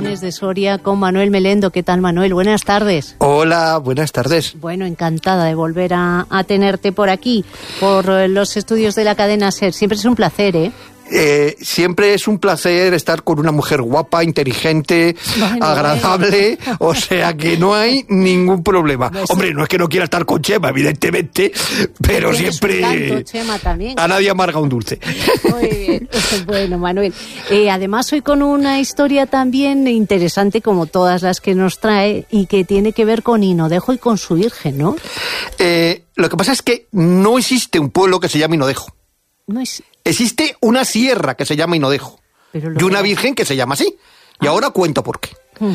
Aragones de Soria con Manuel Melendo. ¿Qué tal, Manuel? Buenas tardes. Hola, buenas tardes. Bueno, encantada de volver a tenerte por aquí, por los estudios de la cadena SER. Siempre es un placer, ¿eh? Siempre es un placer estar con una mujer guapa, inteligente, agradable, o sea que no hay ningún problema. Hombre, no es que no quiera estar con Chema, evidentemente, pero siempre tanto, Chema, también. A nadie amarga un dulce. Muy bien. Bueno, Manuel, además hoy con una historia también interesante como todas las que nos trae y que tiene que ver con Hinodejo y con su Virgen, ¿no? Lo que pasa es que no existe un pueblo que se llame Hinodejo. No es... Existe una sierra que se llama Hinodejo y una virgen que se llama así. Y ahora cuento por qué.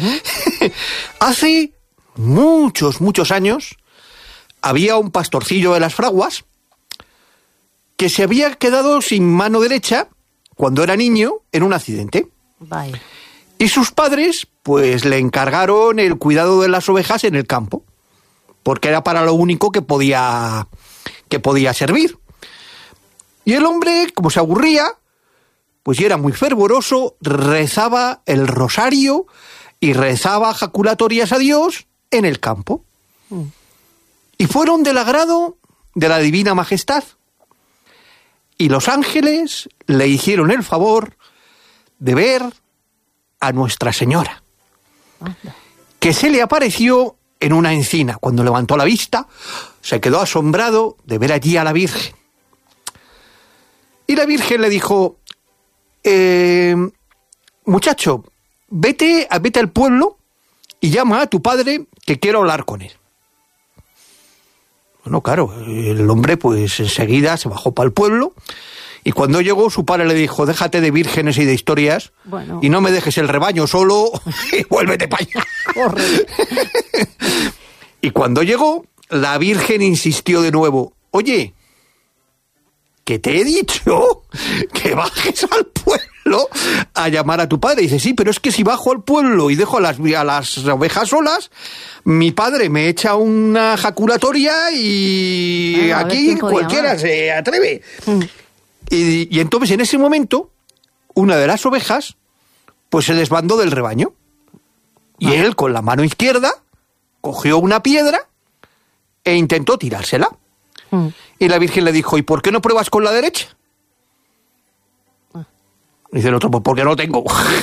Hace muchos años había un pastorcillo de las fraguas que se había quedado sin mano derecha cuando era niño en un accidente. Vaya. Y sus padres pues le encargaron el cuidado de las ovejas en el campo, porque era para lo único que podía servir. Y el hombre, como se aburría, pues era muy fervoroso, rezaba el rosario y rezaba jaculatorias a Dios en el campo. Y fueron del agrado de la Divina Majestad. Y los ángeles le hicieron el favor de ver a Nuestra Señora, que se le apareció en una encina. Cuando levantó la vista, se quedó asombrado de ver allí a la Virgen. Y la Virgen le dijo, muchacho, vete al pueblo y llama a tu padre que quiero hablar con él. Bueno, claro, el hombre pues enseguida se bajó para el pueblo y cuando llegó su padre le dijo, déjate de vírgenes y de historias y no me dejes el rebaño solo y vuélvete para allá. Y cuando llegó, la Virgen insistió de nuevo, oye, que te he dicho que bajes al pueblo a llamar a tu padre. Y dice, sí, pero es que si bajo al pueblo y dejo a las ovejas solas, mi padre me echa una jaculatoria y aquí cualquiera se atreve. Y entonces en ese momento, una de las ovejas pues se desbandó del rebaño. Y él con la mano izquierda cogió una piedra e intentó tirársela. Y la Virgen le dijo, ¿y por qué no pruebas con la derecha? Dice el otro, pues porque no tengo.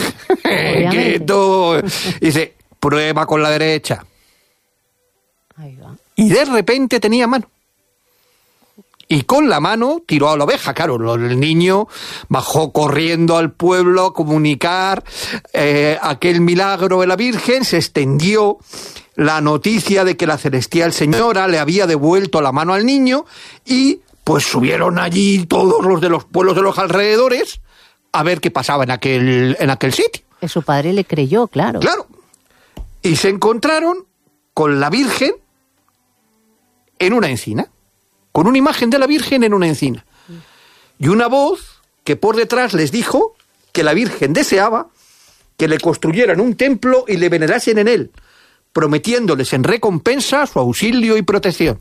Dice, prueba con la derecha. Ahí va. Y de repente tenía mano. Y con la mano tiró a la oveja. Claro, el niño bajó corriendo al pueblo a comunicar aquel milagro de la Virgen, se extendió la noticia de que la celestial señora le había devuelto la mano al niño y pues subieron allí todos los de los pueblos de los alrededores a ver qué pasaba en aquel sitio. Que su padre le creyó, claro. Claro. Y se encontraron con la Virgen en una encina, con una imagen de la Virgen en una encina. Y una voz que por detrás les dijo que la Virgen deseaba que le construyeran un templo y le venerasen en él, prometiéndoles en recompensa su auxilio y protección.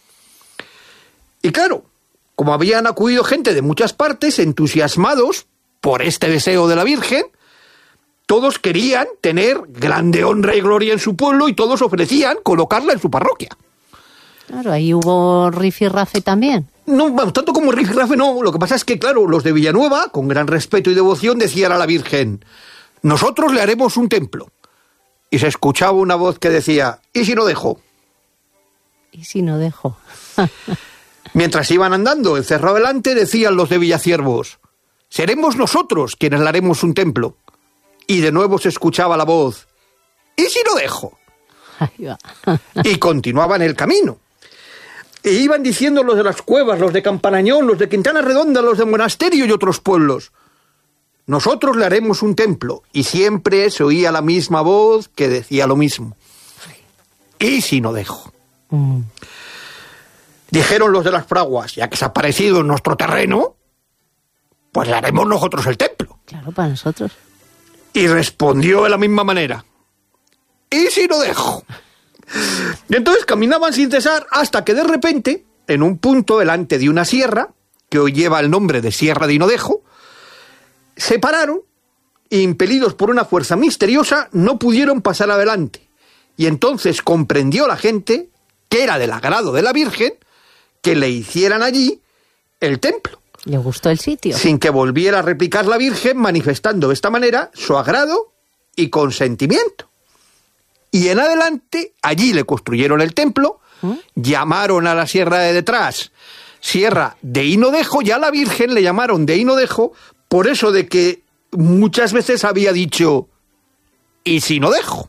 Y claro, como habían acudido gente de muchas partes, entusiasmados por este deseo de la Virgen, todos querían tener grande honra y gloria en su pueblo y todos ofrecían colocarla en su parroquia. Claro, ahí hubo rifirrafe también. No, tanto como rifirrafe no, lo que pasa es que, claro, los de Villanueva, con gran respeto y devoción, decían a la Virgen, nosotros le haremos un templo. Y se escuchaba una voz que decía, ¿y si no dejo? ¿Y si no dejo? Mientras iban andando, el cerro adelante, decían los de Villaciervos, seremos nosotros quienes le haremos un templo. Y de nuevo se escuchaba la voz, ¿y si no dejo? Ahí va. Y continuaban el camino. E iban diciendo los de las Cuevas, los de Campanañón, los de Quintana Redonda, los de Monasterio y otros pueblos, nosotros le haremos un templo. Y siempre se oía la misma voz que decía lo mismo. ¿Y si no dejo? Dijeron los de las fraguas, ya que se ha aparecido en nuestro terreno, pues le haremos nosotros el templo. Claro, para nosotros. Y respondió de la misma manera, ¿y si no dejo? Y entonces caminaban sin cesar hasta que de repente, en un punto delante de una sierra, que hoy lleva el nombre de Sierra de Hinodejo, se pararon impelidos por una fuerza misteriosa, no pudieron pasar adelante. Y entonces comprendió la gente que era del agrado de la Virgen que le hicieran allí el templo. Le gustó el sitio. Sin que volviera a replicar la Virgen, manifestando de esta manera su agrado y consentimiento. Y en adelante, allí le construyeron el templo, llamaron a la sierra de detrás Sierra de Hinodejo, y a la Virgen le llamaron de Hinodejo, por eso de que muchas veces había dicho, ¿y si no dejo?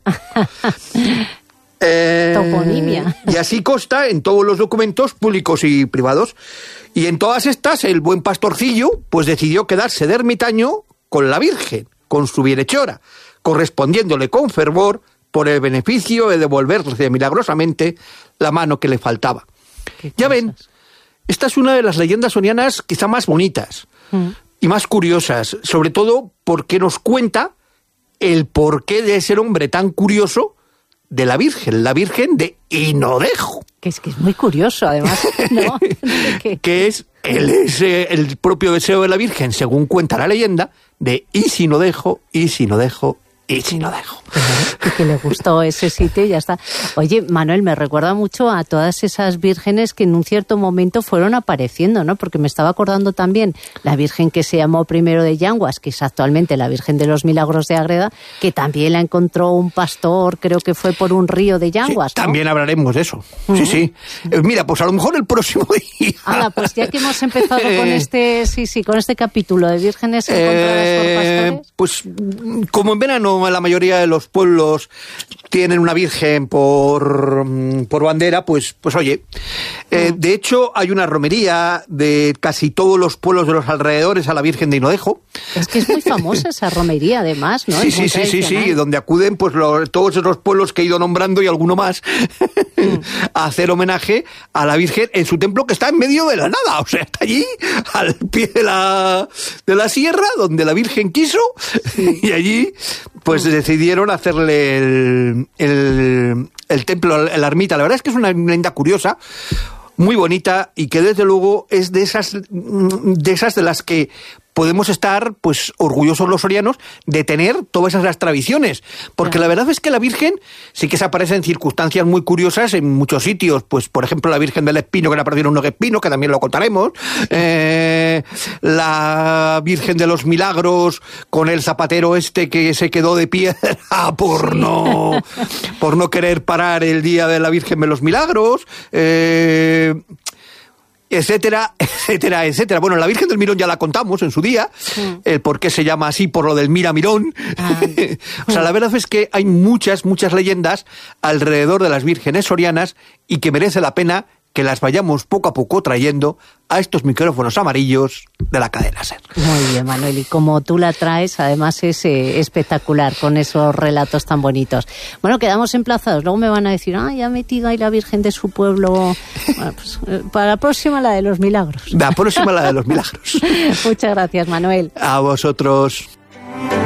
Toponimia. Y así consta en todos los documentos públicos y privados. Y en todas estas, el buen pastorcillo pues decidió quedarse de ermitaño con la Virgen, con su bienhechora, correspondiéndole con fervor por el beneficio de devolverle milagrosamente la mano que le faltaba. Ya ven, esta es una de las leyendas sorianas quizá más bonitas y más curiosas, sobre todo porque nos cuenta el porqué de ese nombre tan curioso de la Virgen de Hinodejo. Que es muy curioso, además, ¿no? Que es el propio deseo de la Virgen, según cuenta la leyenda, de y si no dejo, y si no dejo, y si no dejo. Y que le gustó ese sitio y ya está. Oye, Manuel, me recuerda mucho a todas esas vírgenes que en un cierto momento fueron apareciendo, ¿no? Porque me estaba acordando también la Virgen que se llamó primero de Yanguas, que es actualmente la Virgen de los Milagros de Ágreda, que también la encontró un pastor, creo que fue por un río de Yanguas, sí, ¿no? También hablaremos de eso. Sí. Mira, pues a lo mejor el próximo día. Pues ya que hemos empezado con este capítulo de vírgenes encontradas por pastores. Pues como en verano la mayoría de los pueblos tienen una virgen por bandera, pues oye, de hecho hay una romería de casi todos los pueblos de los alrededores a la Virgen de Hinodejo. Es que es muy famosa esa romería, además, ¿no? Sí, donde acuden pues todos esos pueblos que he ido nombrando y alguno más a hacer homenaje a la Virgen en su templo, que está en medio de la nada, o sea, está allí al pie de la sierra donde la Virgen quiso, y allí pues decidieron hacerle el templo, la ermita. La verdad es que es una leyenda curiosa, muy bonita, y que desde luego es de esas de las que podemos estar pues orgullosos los sorianos de tener todas esas tradiciones, porque la verdad es que la Virgen sí que se aparece en circunstancias muy curiosas en muchos sitios, pues por ejemplo la Virgen del Espino, que le aparecieron unos espinos, que también lo contaremos, la Virgen de los Milagros con el zapatero que se quedó de piedra por no querer parar el día de la Virgen de los Milagros, etcétera, etcétera, etcétera. Bueno, la Virgen del Mirón ya la contamos en su día, el por qué se llama así, por lo del Mira-Mirón. O sea, la verdad es que hay muchas leyendas alrededor de las vírgenes sorianas y que merece la pena que las vayamos poco a poco trayendo a estos micrófonos amarillos de la cadena SER. Muy bien, Manuel, y como tú la traes, además es espectacular con esos relatos tan bonitos. Bueno, quedamos emplazados, luego me van a decir, ya ha metido ahí la Virgen de su pueblo. Bueno, pues para la próxima la de los Milagros. La próxima la de los Milagros. Muchas gracias, Manuel. A vosotros.